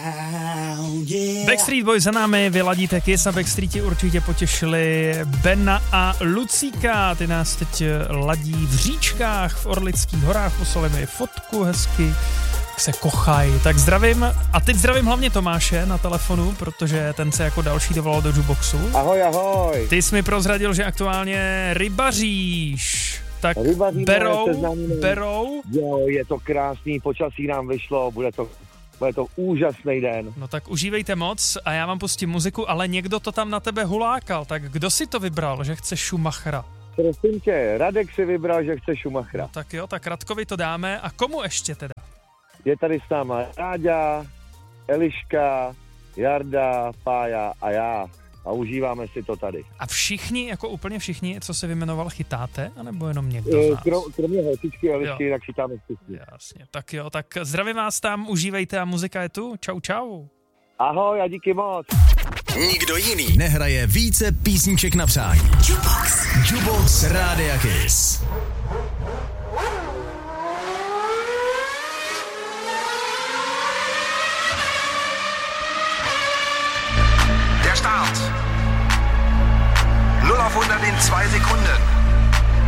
Backstreet Boys za námi, vy ladíte Kiss a Backstreeti určitě potěšili Bena a Lucíka. Ty nás teď ladí v říčkách v Orlických horách, poslali mi fotku hezky, jak se kochají. Tak zdravím a teď zdravím hlavně Tomáše na telefonu, protože ten se jako další dovolal do jukeboxu. Ahoj, ahoj. Ty jsi mi prozradil, že aktuálně rybaříš. Tak berou. Jo, je to krásný, počasí nám vyšlo, bude to úžasný den. No tak užívejte moc a já vám pustím muziku, ale někdo to tam na tebe hulákal, tak kdo si to vybral, že chce Schumachera? Prosím tě, Radek si vybral, že chce Schumachera. No tak jo, tak Radkovi to dáme a komu ještě teda? Je tady s náma Ráďa, Eliška, Jarda, Pája a já. A užíváme si to tady. A všichni, jako úplně všichni, co se vyjmenoval, chytáte? Anebo jenom někdo z nás? Kromě holčičky a Elišky, tak chytáme všichni. Jasně, tak jo, tak zdravím vás tam, užívejte a muzika je tu. Čau, čau. Ahoj a díky moc. Nikdo jiný nehraje více písniček na přání. Jukebox Rádia Kiss. Der Start. 0 auf 100 in 2 Sekunden.